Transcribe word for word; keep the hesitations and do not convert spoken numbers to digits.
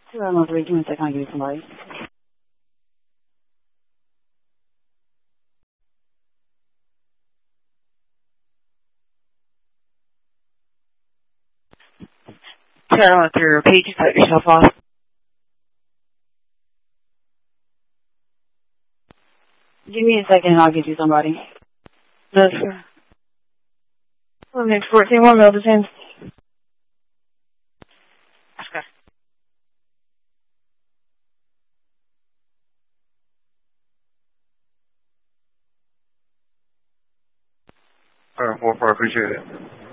two oh three, give me a second, I'll give you somebody. two oh three, repeat, you cut yourself off. Give me a second and I'll give you somebody. No, sir. Well, next fourteen one, Mill descends. Okay. All right, four four, appreciate it.